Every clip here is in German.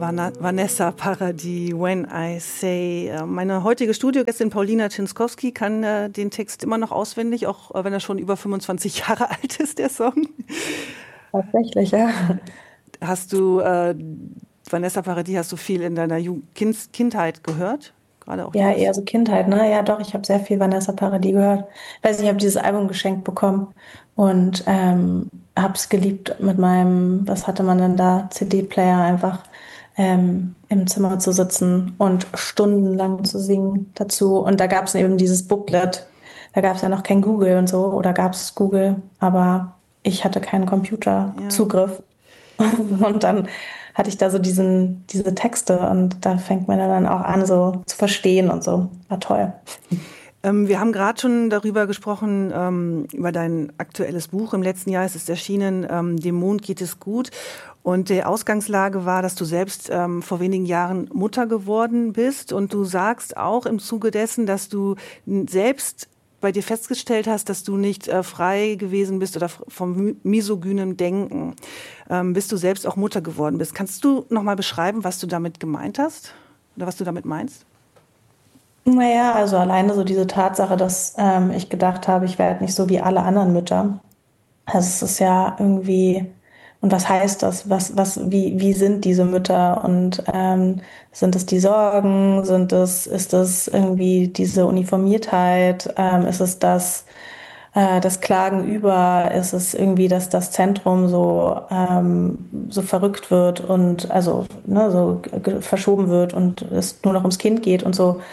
Vanessa Paradis, When I Say. Meine heutige Studiogästin Paulina Chinskowski kann den Text immer noch auswendig, auch wenn er schon über 25 Jahre alt ist, der Song. Tatsächlich, ja. Hast du, Vanessa Paradis, hast du viel in deiner Kindheit gehört? Gerade auch Ja, das? eher so Kindheit, ne? Ja, doch, ich habe sehr viel Vanessa Paradis gehört. Ich weiß nicht, ich habe dieses Album geschenkt bekommen und habe es geliebt mit meinem, was hatte man denn da, CD-Player einfach im Zimmer zu sitzen und stundenlang zu singen dazu. Und da gab es eben dieses Booklet. Da gab es ja noch kein Google und so, oder gab es Google, aber ich hatte keinen Ja. Computerzugriff. Und dann hatte ich da so diese Texte und da fängt man ja dann auch an, so zu verstehen und so. War toll. Wir haben gerade schon darüber gesprochen, über dein aktuelles Buch. Im letzten Jahr ist es erschienen, Dem Mond geht es gut. Und die Ausgangslage war, dass du selbst vor wenigen Jahren Mutter geworden bist. Und du sagst auch im Zuge dessen, dass du selbst bei dir festgestellt hast, dass du nicht frei gewesen bist oder vom misogynen Denken, bis du selbst auch Mutter geworden bist. Kannst du noch mal beschreiben, was du damit gemeint hast oder was du damit meinst? Naja, also alleine so diese Tatsache, dass ich gedacht habe, ich werde nicht so wie alle anderen Mütter. Also es ist ja irgendwie, und was heißt das? Wie sind diese Mütter? Und sind es die Sorgen? Ist es irgendwie diese Uniformiertheit? Ist es das Klagen über? Ist es irgendwie, dass das Zentrum so verrückt wird und also ne, verschoben wird und es nur noch ums Kind geht und so?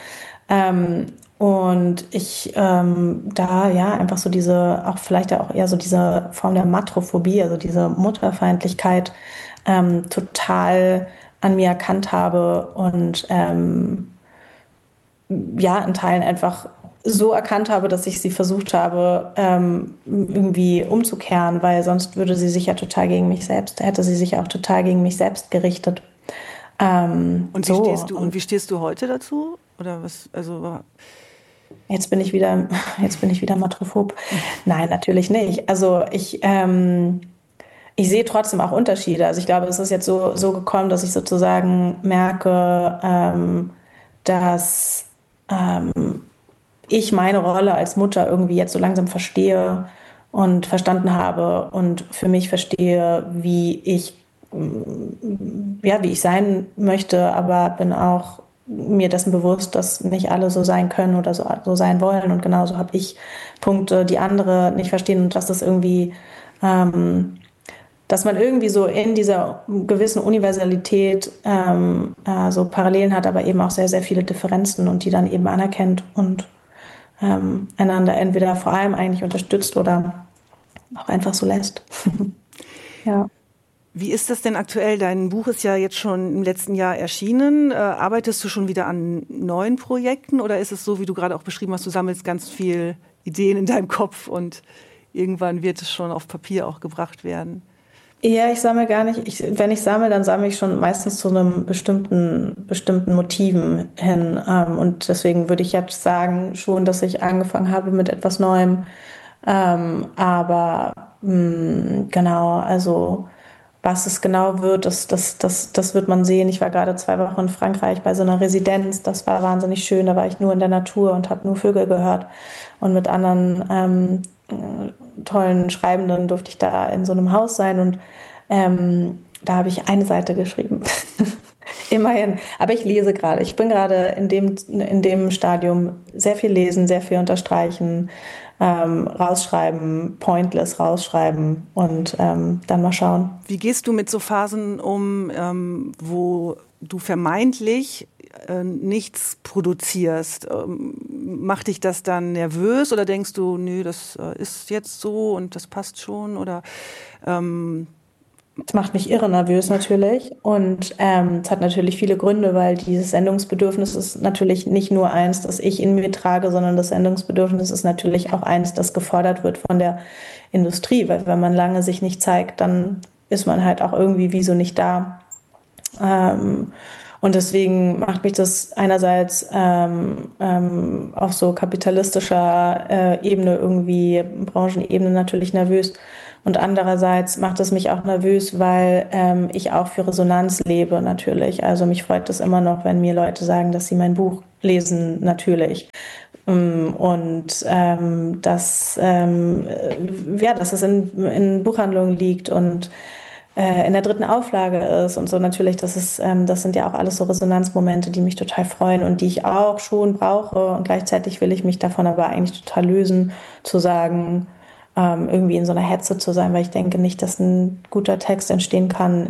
Und ich da ja einfach so auch vielleicht ja auch eher so diese Form der Matrophobie, also diese Mutterfeindlichkeit, total an mir erkannt habe und ja, in Teilen einfach so erkannt habe, dass ich sie versucht habe, irgendwie umzukehren, weil sonst würde sie sich ja total gegen mich selbst, hätte sie sich auch total gegen mich selbst gerichtet. Und So, und wie stehst du heute dazu? Oder was, also, Jetzt bin ich wieder matrophob. Nein, natürlich nicht. Also ich sehe trotzdem auch Unterschiede. Also ich glaube, es ist jetzt so gekommen, dass ich sozusagen merke, dass ich meine Rolle als Mutter irgendwie jetzt so langsam verstehe und verstanden habe und für mich verstehe, wie ich sein möchte, aber bin auch mir dessen bewusst, dass nicht alle so sein können oder so sein wollen. Und genauso habe ich Punkte, die andere nicht verstehen und dass das irgendwie, dass man irgendwie so in dieser gewissen Universalität so Parallelen hat, aber eben auch sehr, sehr viele Differenzen und die dann eben anerkennt und einander entweder vor allem eigentlich unterstützt oder auch einfach so lässt. Ja. wie ist das denn aktuell? Dein Buch ist ja jetzt schon im letzten Jahr erschienen. Arbeitest du schon wieder an neuen Projekten oder ist es so, wie du gerade auch beschrieben hast, du sammelst ganz viel Ideen in deinem Kopf und irgendwann wird es schon auf Papier auch gebracht werden? Ja, ich sammle gar nicht. Wenn ich sammle, dann sammle ich schon meistens zu einem bestimmten Motiven hin. Und deswegen würde ich jetzt sagen schon, dass ich angefangen habe mit etwas Neuem. Aber genau, also was es genau wird, das wird man sehen. Ich war gerade 2 Wochen in Frankreich bei so einer Residenz. Das war wahnsinnig schön. Da war ich nur in der Natur und habe nur Vögel gehört. Und mit anderen tollen Schreibenden durfte ich da in so einem Haus sein. Und da habe ich eine Seite geschrieben. Immerhin. Aber ich lese gerade. Ich bin gerade in dem Stadium sehr viel lesen, sehr viel unterstreichen, rausschreiben, pointless rausschreiben und dann mal schauen. Wie gehst du mit so Phasen um, wo du vermeintlich nichts produzierst? Macht dich das dann nervös oder denkst du, nö, das ist jetzt so und das passt schon? Oder Das macht mich irre nervös natürlich und es hat natürlich viele Gründe, weil dieses Sendungsbedürfnis ist natürlich nicht nur eins, das ich in mir trage, sondern das Sendungsbedürfnis ist natürlich auch eins, das gefordert wird von der Industrie, weil wenn man lange sich nicht zeigt, dann ist man halt auch irgendwie wie so nicht da. Und deswegen macht mich das einerseits auf so kapitalistischer Ebene irgendwie, Branchenebene natürlich nervös. Und andererseits macht es mich auch nervös, weil ich auch für Resonanz lebe natürlich. Also mich freut es immer noch, wenn mir Leute sagen, dass sie mein Buch lesen, natürlich. Und dass es in Buchhandlungen liegt und in der dritten Auflage ist und so natürlich, das sind ja auch alles so Resonanzmomente, die mich total freuen und die ich auch schon brauche. Und gleichzeitig will ich mich davon aber eigentlich total lösen, zu sagen, irgendwie in so einer Hetze zu sein, weil ich denke nicht, dass ein guter Text entstehen kann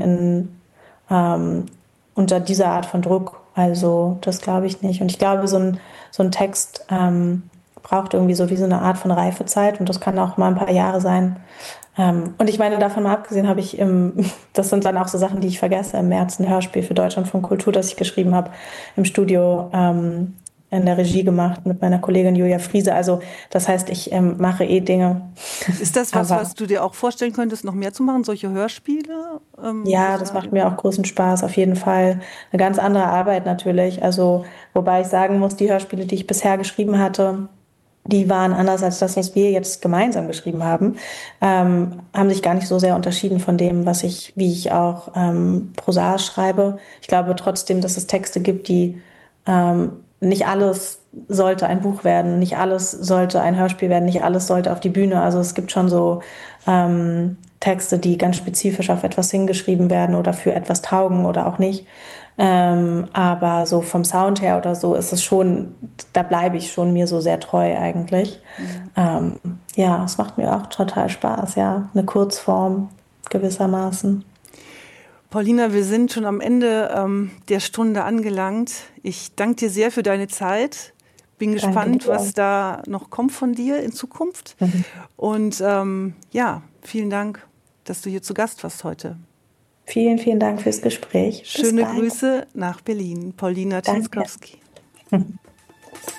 unter dieser Art von Druck. Also das glaube ich nicht. Und ich glaube, so ein Text braucht irgendwie so wie so eine Art von Reifezeit und das kann auch mal ein paar Jahre sein. Und ich meine, davon mal abgesehen habe ich das sind dann auch so Sachen, die ich vergesse, im März ein Hörspiel für Deutschlandfunk Kultur, das ich geschrieben habe, im Studio in der Regie gemacht mit meiner Kollegin Julia Friese. Also das heißt, ich mache Dinge. Ist das was du dir auch vorstellen könntest, noch mehr zu machen, solche Hörspiele? Ja, das macht mir auch großen Spaß, auf jeden Fall. Eine ganz andere Arbeit natürlich. Also, wobei ich sagen muss, die Hörspiele, die ich bisher geschrieben hatte, die waren anders als das, was wir jetzt gemeinsam geschrieben haben, haben sich gar nicht so sehr unterschieden von dem, wie ich auch Prosage schreibe. Ich glaube trotzdem, dass es Texte gibt, die nicht alles sollte ein Buch werden, nicht alles sollte ein Hörspiel werden, nicht alles sollte auf die Bühne. Also es gibt schon so Texte, die ganz spezifisch auf etwas hingeschrieben werden oder für etwas taugen oder auch nicht. Aber so vom Sound her oder so ist es schon, da bleibe ich schon mir so sehr treu eigentlich. Ja, es macht mir auch total Spaß, ja. Eine Kurzform gewissermaßen. Paulina, wir sind schon am Ende der Stunde angelangt. Ich danke dir sehr für deine Zeit. Bin gespannt, was da noch kommt von dir in Zukunft. Und vielen Dank, dass du hier zu Gast warst heute. Vielen, vielen Dank fürs Gespräch. Schöne Grüße nach Berlin. Paulina Ciskowski.